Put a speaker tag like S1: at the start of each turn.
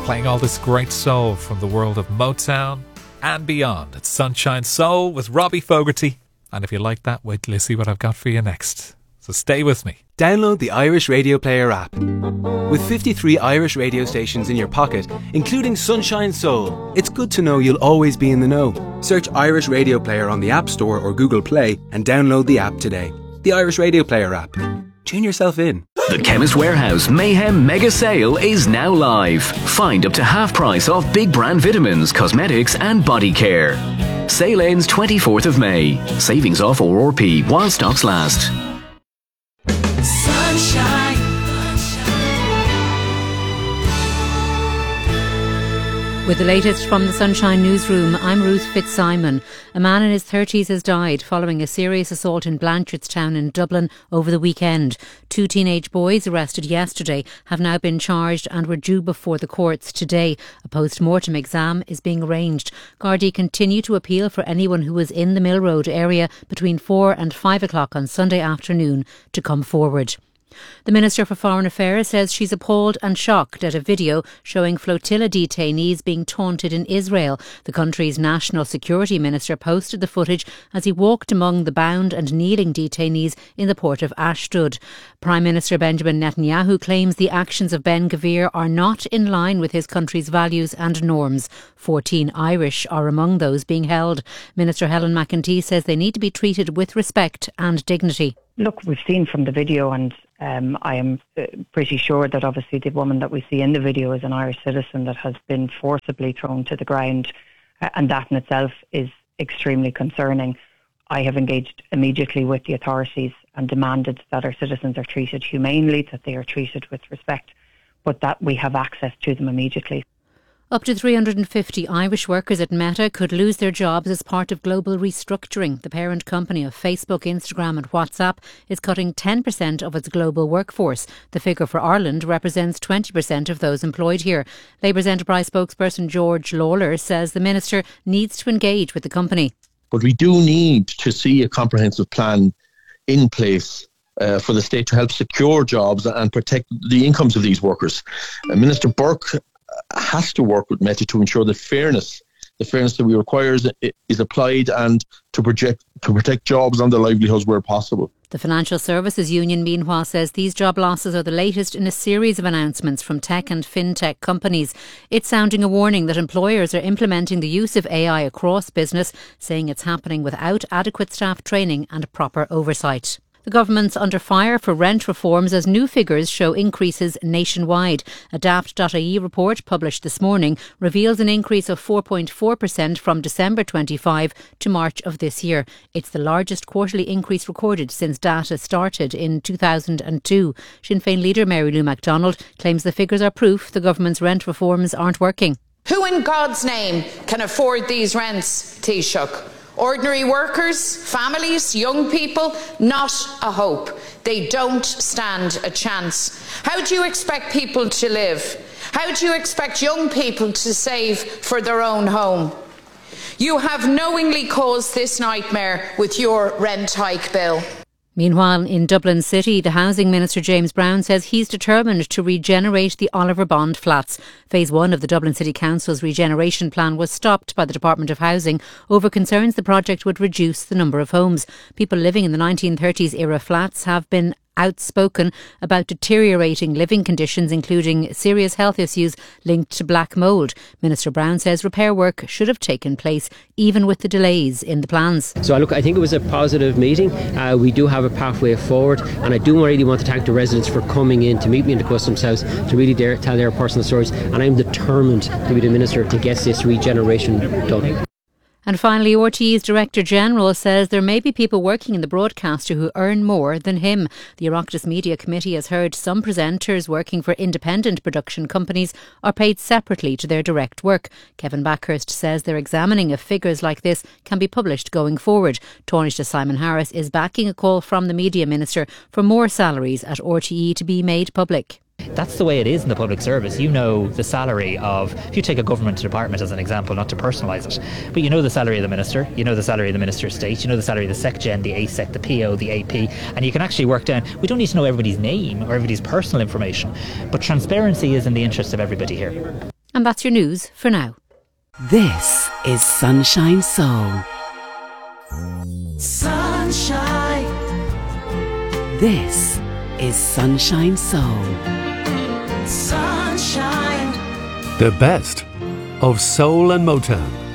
S1: playing all this great soul from the world of Motown and beyond. It's Sunshine Soul with Robbie Fogarty. And if you like that, wait till you see what I've got for you next. So stay with me.
S2: Download the Irish Radio Player app. With 53 Irish radio stations in your pocket, including Sunshine Soul, it's good to know you'll always be in the know. Search Irish Radio Player on the App Store or Google Play and download the app today. The Irish Radio Player app. Tune yourself in.
S3: The Chemist Warehouse Mayhem Mega Sale is now live. Find up to half price off big brand vitamins, cosmetics and body care. Sale ends 24th of May. Savings off ORP while stocks last.
S4: Sunshine.
S5: With the latest from the Sunshine Newsroom, I'm Ruth Fitzsimon. A man in his 30s has died following a serious assault in Blanchardstown in Dublin over the weekend. 2 teenage boys arrested yesterday have now been charged and were due before the courts today. A post-mortem exam is being arranged. Gardaí continue to appeal for anyone who was in the Mill Road area between 4 and 5 o'clock on Sunday afternoon to come forward. The Minister for Foreign Affairs says she's appalled and shocked at a video showing flotilla detainees being taunted in Israel. The country's National Security Minister posted the footage as he walked among the bound and kneeling detainees in the port of Ashdod. Prime Minister Benjamin Netanyahu claims the actions of Ben Gvir are not in line with his country's values and norms. 14 Irish are among those being held. Minister Helen McEntee says they need to be treated with respect and dignity.
S6: Look, we've seen from the video, and I am pretty sure that obviously the woman that we see in the video is an Irish citizen that has been forcibly thrown to the ground, and that in itself is extremely concerning. I have engaged immediately with the authorities and demanded that our citizens are treated humanely, that they are treated with respect, but that we have access to them immediately.
S5: Up to 350 Irish workers at Meta could lose their jobs as part of global restructuring. The parent company of Facebook, Instagram and WhatsApp is cutting 10% of its global workforce. The figure for Ireland represents 20% of those employed here. Labour's enterprise spokesperson George Lawler says the minister needs to engage with the company.
S7: But we do need to see a comprehensive plan in place for the state to help secure jobs and protect the incomes of these workers. Minister Burke has to work with Meta to ensure that the fairness that we require is applied and to protect jobs and their livelihoods where possible.
S5: The Financial Services Union, meanwhile, says these job losses are the latest in a series of announcements from tech and fintech companies. It's sounding a warning that employers are implementing the use of AI across business, saying it's happening without adequate staff training and proper oversight. The government's under fire for rent reforms as new figures show increases nationwide. A Daft.ie report published this morning reveals an increase of 4.4% from December 25 to March of this year. It's the largest quarterly increase recorded since data started in 2002. Sinn Féin leader Mary Lou MacDonald claims the figures are proof the government's rent reforms aren't working.
S8: Who in God's name can afford these rents, Taoiseach? Ordinary workers, families, young people, not a hope. They don't stand a chance. How do you expect people to live? How do you expect young people to save for their own home? You have knowingly caused this nightmare with your rent hike bill.
S5: Meanwhile, in Dublin City, the Housing Minister James Browne says he's determined to regenerate the Oliver Bond flats. Phase 1 of the Dublin City Council's regeneration plan was stopped by the Department of Housing over concerns the project would reduce the number of homes. People living in the 1930s era flats have been outspoken about deteriorating living conditions, including serious health issues linked to black mould. Minister Browne says repair work should have taken place even with the delays in the plans.
S9: So look, I think it was a positive meeting. We do have a pathway forward, and I do really want to thank the residents for coming in to meet me in the Customs House to really tell their personal stories, and I'm determined to be the Minister to get this regeneration done.
S5: And finally, RTÉ's Director General says there may be people working in the broadcaster who earn more than him. The Oireachtas Media Committee has heard some presenters working for independent production companies are paid separately to their direct work. Kevin Backhurst says they're examining if figures like this can be published going forward. Taoiseach Simon Harris is backing a call from the Media Minister for more salaries at RTÉ to be made public.
S10: That's the way it is in the public service. You know the salary of, if you take a government department as an example, not to personalise it, but you know the salary of the minister, you know the salary of the Minister of State, you know the salary of the SecGen, the ASEC, the PO, the AP, and you can actually work down. We don't need to know everybody's name or everybody's personal information, but transparency is in the interest of everybody here.
S5: And that's your news for now.
S4: This is Sunshine Soul.
S11: Sunshine.
S4: This is Sunshine Soul.
S11: Sunshine.
S12: The best of soul and Motown.